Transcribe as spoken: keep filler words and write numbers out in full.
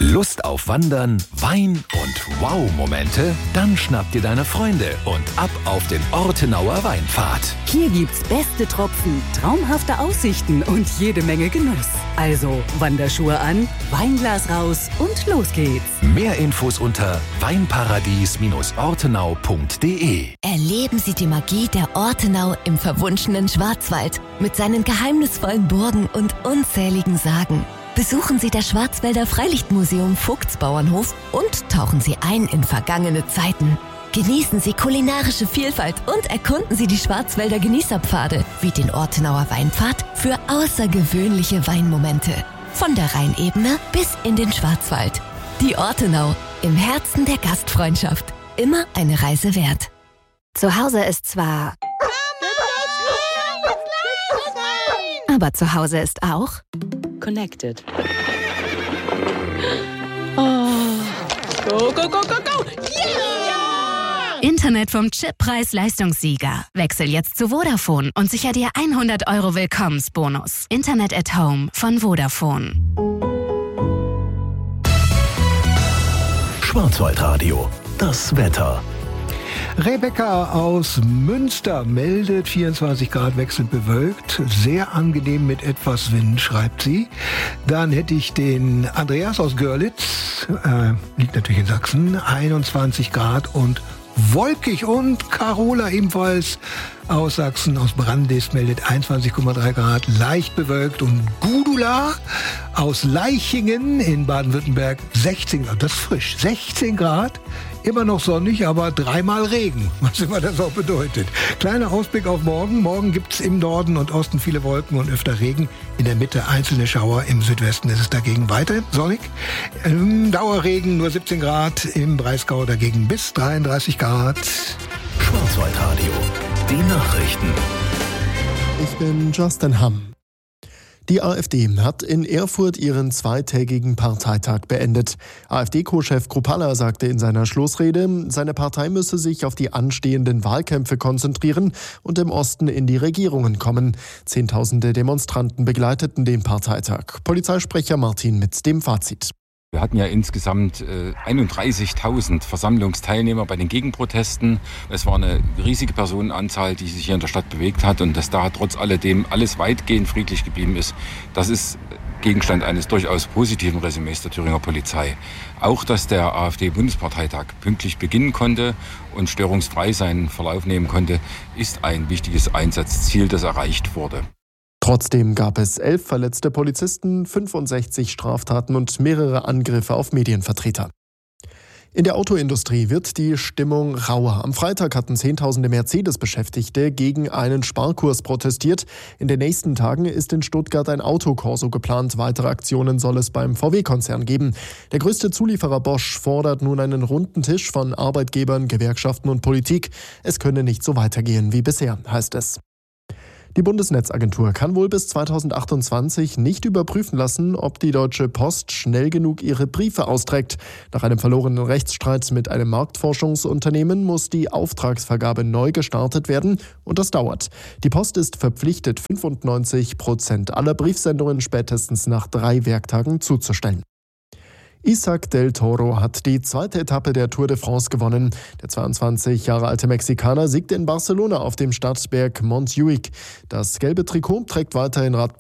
Lust auf Wandern, Wein und Wow-Momente? Dann schnapp dir deine Freunde und ab auf den Ortenauer Weinpfad. Hier gibt's beste Tropfen, traumhafte Aussichten und jede Menge Genuss. Also Wanderschuhe an, Weinglas raus und los geht's. Mehr Infos unter weinparadies ortenau punkt de. Erleben Sie die Magie der Ortenau im verwunschenen Schwarzwald mit seinen geheimnisvollen Burgen und unzähligen Sagen. Besuchen Sie das Schwarzwälder Freilichtmuseum Vogtsbauernhof und tauchen Sie ein in vergangene Zeiten. Genießen Sie kulinarische Vielfalt und erkunden Sie die Schwarzwälder Genießerpfade wie den Ortenauer Weinpfad für außergewöhnliche Weinmomente. Von der Rheinebene bis in den Schwarzwald. Die Ortenau, im Herzen der Gastfreundschaft. Immer eine Reise wert. Zu Hause ist zwar... Aber zu Hause ist auch... Connected. Oh. Go, go, go, go, go! Yeah! Internet vom Chip Preis-Leistungssieger. Wechsel jetzt zu Vodafone und sicher dir hundert Euro Willkommensbonus. Internet at Home von Vodafone. Schwarzwaldradio, das Wetter. Rebecca aus Münster meldet vierundzwanzig Grad wechselnd bewölkt, sehr angenehm mit etwas Wind, schreibt sie. Dann hätte ich den Andreas aus Görlitz, äh, liegt natürlich in Sachsen, einundzwanzig Grad und wolkig, und Carola ebenfalls aus Sachsen, aus Brandis, meldet einundzwanzig Komma drei Grad, leicht bewölkt, und Gudula aus Leichingen in Baden-Württemberg sechzehn Grad, das ist frisch, sechzehn Grad, immer noch sonnig, aber dreimal Regen, was immer das auch bedeutet. Kleiner Ausblick auf morgen. Morgen gibt es im Norden und Osten viele Wolken und öfter Regen. In der Mitte einzelne Schauer, im Südwesten ist es dagegen weiter sonnig. Im Dauerregen nur siebzehn Grad, im Breisgau dagegen bis dreiunddreißig Grad. Schwarzwaldradio, die Nachrichten. Ich bin Justin Hamm. Die AfD hat in Erfurt ihren zweitägigen Parteitag beendet. AfD-Co-Chef Kruppalla sagte in seiner Schlussrede, seine Partei müsse sich auf die anstehenden Wahlkämpfe konzentrieren und im Osten in die Regierungen kommen. Zehntausende Demonstranten begleiteten den Parteitag. Polizeisprecher Martin mit dem Fazit. Wir hatten ja insgesamt äh, einunddreißigtausend Versammlungsteilnehmer bei den Gegenprotesten. Es war eine riesige Personenanzahl, die sich hier in der Stadt bewegt hat, und dass da trotz alledem alles weitgehend friedlich geblieben ist, das ist Gegenstand eines durchaus positiven Resümees der Thüringer Polizei. Auch, dass der AfD-Bundesparteitag pünktlich beginnen konnte und störungsfrei seinen Verlauf nehmen konnte, ist ein wichtiges Einsatzziel, das erreicht wurde. Trotzdem gab es elf verletzte Polizisten, fünfundsechzig Straftaten und mehrere Angriffe auf Medienvertreter. In der Autoindustrie wird die Stimmung rauer. Am Freitag hatten Zehntausende Mercedes-Beschäftigte gegen einen Sparkurs protestiert. In den nächsten Tagen ist in Stuttgart ein Autokorso geplant. Weitere Aktionen soll es beim V W-Konzern geben. Der größte Zulieferer Bosch fordert nun einen runden Tisch von Arbeitgebern, Gewerkschaften und Politik. Es könne nicht so weitergehen wie bisher, heißt es. Die Bundesnetzagentur kann wohl bis zweitausendachtundzwanzig nicht überprüfen lassen, ob die Deutsche Post schnell genug ihre Briefe austrägt. Nach einem verlorenen Rechtsstreit mit einem Marktforschungsunternehmen muss die Auftragsvergabe neu gestartet werden, und das dauert. Die Post ist verpflichtet, fünfundneunzig Prozent aller Briefsendungen spätestens nach drei Werktagen zuzustellen. Isaac del Toro hat die zweite Etappe der Tour de France gewonnen. Der zweiundzwanzig Jahre alte Mexikaner siegte in Barcelona auf dem Stadtberg Montjuic. Das gelbe Trikot trägt weiterhin Rad